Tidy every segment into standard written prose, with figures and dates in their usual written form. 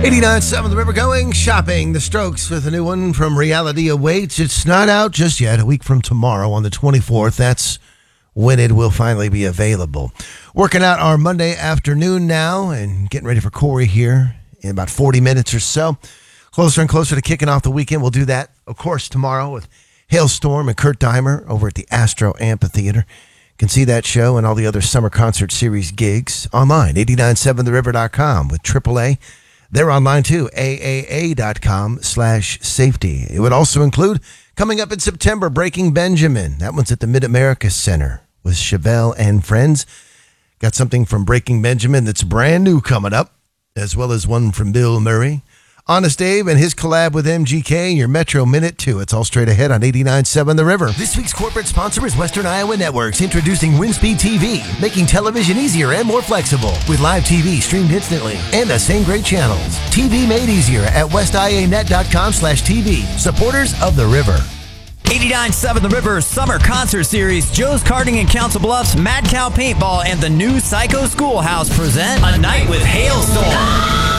89.7 The River going shopping. The Strokes with a new one from Reality Awaits. It's not out just yet. A week from tomorrow on the 24th. That's when it will finally be available. Working out our Monday afternoon now and getting ready for Corey here in about 40 minutes or so. Closer and closer to kicking off the weekend. We'll do that, of course, tomorrow with Hailstorm and Kurt Deimer over at the Astro Amphitheater. You can see that show and all the other summer concert series gigs online, 897theriver.com with AAA. They're online too, aaa.com/safety. It would also include, coming up in September, Breaking Benjamin. That one's at the Mid-America Center with Chevelle and friends. Got something from Breaking Benjamin that's brand new coming up, as well as one from Bill Murray. Honest Dave and his collab with MGK, your Metro Minute 2. It's all straight ahead on 89.7 The River. This week's corporate sponsor is Western Iowa Networks, introducing WinSpeed TV, making television easier and more flexible. With live TV streamed instantly and the same great channels. TV made easier at westianet.com/TV. Supporters of The River. 89.7 The River Summer Concert Series, Joe's Karting in Council Bluffs, Mad Cow Paintball, and the new Psycho Schoolhouse present A Night with Hailstorm.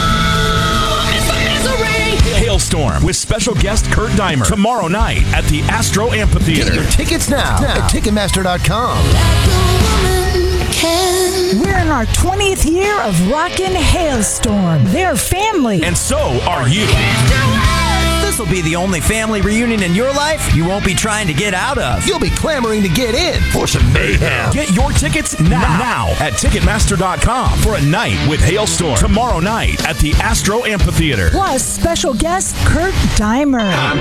Hailstorm with special guest Kurt Deimer tomorrow night at the Astro Amphitheater. Get your tickets now at Ticketmaster.com. We're in our 20th year of Rockin' Hailstorm. They're family. And so are you. This will be the only family reunion in your life you won't be trying to get out of. You'll be clamoring to get in for some mayhem. Get your tickets now at Ticketmaster.com for A Night with Hailstorm tomorrow night at the Astro Amphitheater. Plus, special guest Kurt Deimer.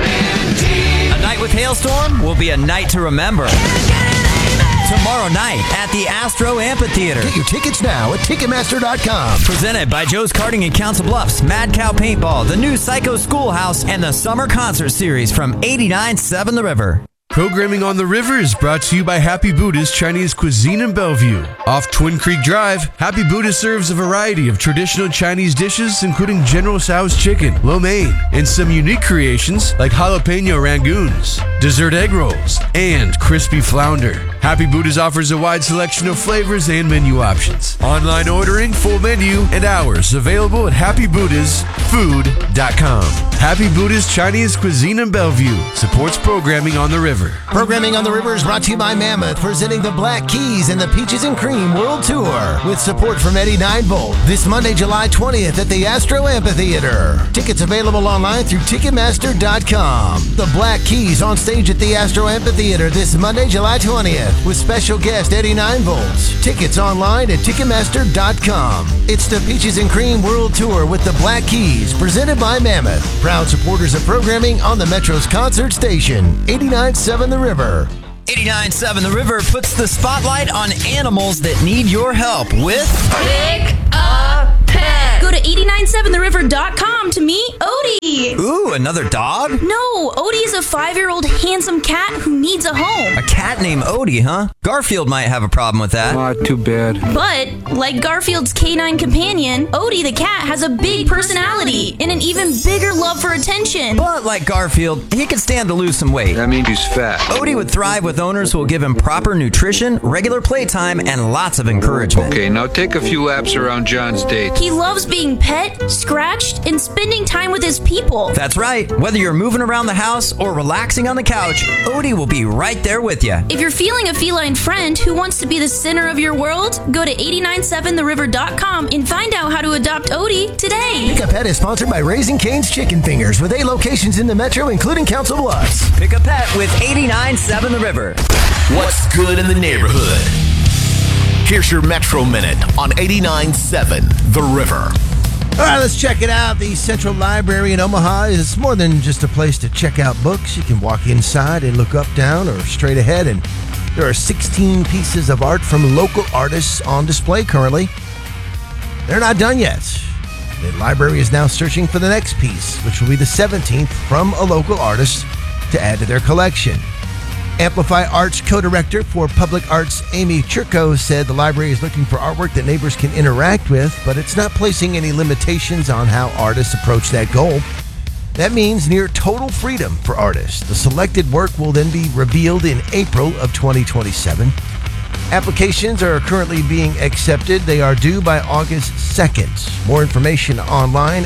A Night with Hailstorm will be a night to remember. Tomorrow night at the Astro Amphitheater. Get your tickets now at Ticketmaster.com. Presented by Joe's Karting in Council Bluffs, Mad Cow Paintball, the new Psycho Schoolhouse, and the Summer Concert Series from 89.7 The River. Programming on the River is brought to you by Happy Buddha's Chinese Cuisine in Bellevue. Off Twin Creek Drive, Happy Buddha serves a variety of traditional Chinese dishes, including General Tso's chicken, lo mein, and some unique creations like jalapeno rangoons, dessert egg rolls, and crispy flounder. Happy Buddha's offers a wide selection of flavors and menu options. Online ordering, full menu, and hours available at happybuddhasfood.com. Happy Buddha's Chinese Cuisine in Bellevue supports programming on the river. Programming on the River is brought to you by Mammoth, presenting the Black Keys and the Peaches and Cream World Tour with support from Eddie 9-Volt this Monday, July 20th at the Astro Amphitheater. Tickets available online through Ticketmaster.com. The Black Keys on stage at the Astro Amphitheater this Monday, July 20th with special guest Eddie 9-Volt. Tickets online at Ticketmaster.com. It's the Peaches and Cream World Tour with the Black Keys, presented by Mammoth. Proud supporters of programming on the Metro's concert station, 89.7 The River. 89.7 The River puts the spotlight on animals that need your help with Pick a Pet. Go to 897theriver.com to meet Odie. Ooh, another dog? No, Odie is a 5-year-old handsome cat who needs a home. A cat named Odie, huh? Garfield might have a problem with that. Too bad. But, like Garfield's canine companion, Odie the cat has a big personality and an even bigger love for attention. But like Garfield, he could stand to lose some weight. That means he's fat. Odie would thrive with owners who will give him proper nutrition, regular playtime, and lots of encouragement. Okay, now take a few laps around John's date. He loves being pet, scratched, and spending time with his people. That's right. Whether you're moving around the house or relaxing on the couch, Odie will be right there with you. If you're feeling a feline friend who wants to be the center of your world, go to 897theriver.com and find out how to adopt Odie today. Pick a Pet is sponsored by Raising Cane's Chicken Fingers with 8 locations in the Metro, including Council Bluffs. Pick a Pet with 89.7 The River. What's good in the neighborhood? Here's your Metro Minute on 89.7 The River. All right, let's check it out. The Central Library in Omaha is more than just a place to check out books. You can walk inside and look up, down, or straight ahead, and there are 16 pieces of art from local artists on display currently. They're not done yet. The library is now searching for the next piece, which will be the 17th from a local artist to add to their collection. Amplify Arts co-director for Public Arts Amy Churko said the library is looking for artwork that neighbors can interact with, but it's not placing any limitations on how artists approach that goal. That means near total freedom for artists. The selected work will then be revealed in April of 2027. Applications are currently being accepted. They are due by August 2nd. More information online,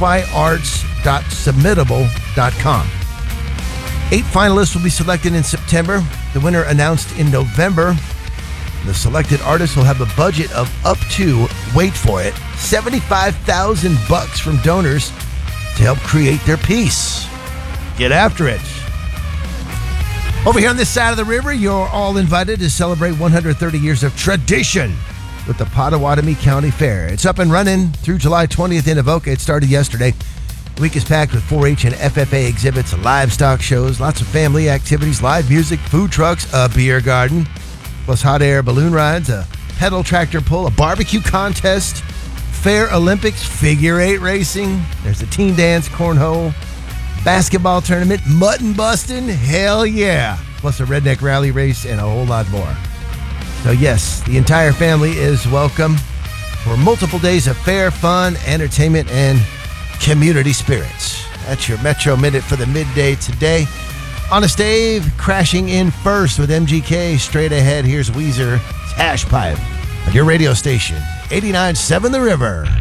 amplifyarts.submittable.com. 8 finalists will be selected in September. The winner announced in November. The selected artists will have a budget of up to, wait for it, $75,000 from donors to help create their piece. Get after it. Over here on this side of the river, you're all invited to celebrate 130 years of tradition with the Potawatomi County Fair. It's up and running through July 20th in Avoca. It started yesterday. The week is packed with 4-H and FFA exhibits, livestock shows, lots of family activities, live music, food trucks, a beer garden, plus hot air balloon rides, a pedal tractor pull, a barbecue contest, Fair Olympics, figure 8 racing. There's a teen dance, cornhole, basketball tournament, mutton busting, hell yeah. Plus a redneck rally race and a whole lot more. So yes, the entire family is welcome for multiple days of fair, fun, entertainment, and community spirits. That's your Metro Minute for the midday today. Honest Dave crashing in first with MGK. Straight ahead, here's Weezer, Hash Pipe, on your radio station, 89.7 The River.